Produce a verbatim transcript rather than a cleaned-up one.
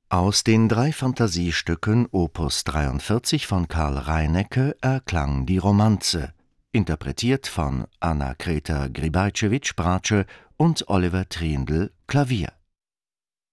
Aus den drei Phantasiestücken Opus dreiundvierzig von Karl Reinecke erklang die Romanze, interpretiert von Anna-Greta Gribajewitsch-Bratsche und Oliver Triendl, Klavier.